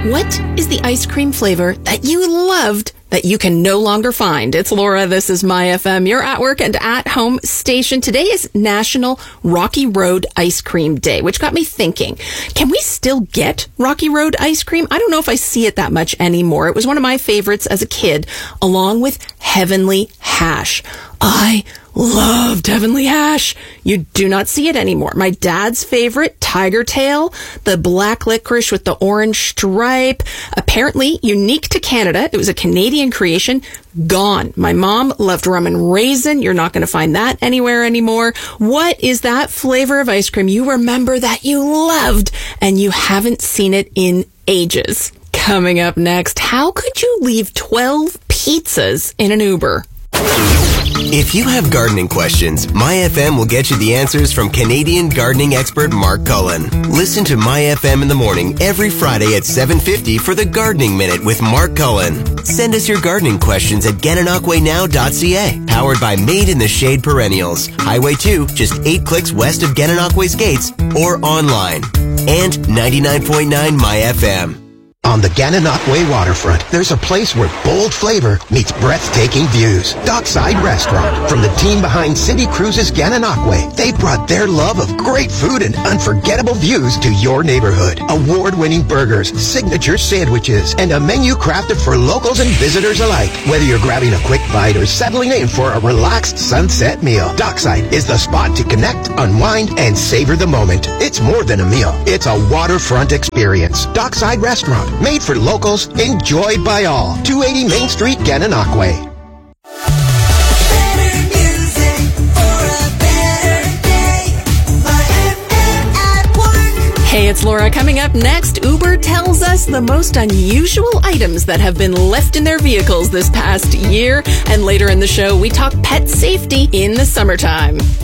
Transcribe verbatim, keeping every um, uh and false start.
What is the ice cream flavor that you loved that you can no longer find? It's Laura. This is My F M, your at work and at home station. Today is National Rocky Road Ice Cream Day, which got me thinking, can we still get Rocky Road ice cream? I don't know if I see it that much anymore. It was one of my favorites as a kid, along with Heavenly Hash. I loved Heavenly Hash. You do not see it anymore. My dad's favorite, Tiger Tail, the black licorice with the orange stripe, apparently unique to Canada. It was a Canadian creation. Gone. My mom loved rum and raisin. You're not going to find that anywhere anymore. What is that flavor of ice cream you remember that you loved and you haven't seen it in ages? Coming up next, how could you leave twelve pizzas in an Uber? If you have gardening questions, My F M will get you the answers from Canadian gardening expert Mark Cullen. Listen to My F M in the morning every Friday at seven fifty for the Gardening Minute with Mark Cullen. Send us your gardening questions at gananoque now dot c a. Powered by Made in the Shade Perennials. Highway two, just eight clicks west of Gananoque's gates, or online. And ninety-nine point nine My F M. On the Gananoque waterfront, there's a place where bold flavor meets breathtaking views. Dockside Restaurant. From the team behind City Cruises Gananoque, they brought their love of great food and unforgettable views to your neighborhood. Award-winning burgers, signature sandwiches, and a menu crafted for locals and visitors alike. Whether you're grabbing a quick bite or settling in for a relaxed sunset meal, Dockside is the spot to connect, unwind, and savor the moment. It's more than a meal. It's a waterfront experience. Dockside Restaurant. Made for locals, enjoyed by all. two eighty Main Street, Gananoque. Hey, it's Laura. Coming up next, Uber tells us the most unusual items that have been left in their vehicles this past year. And later in the show, we talk pet safety in the summertime.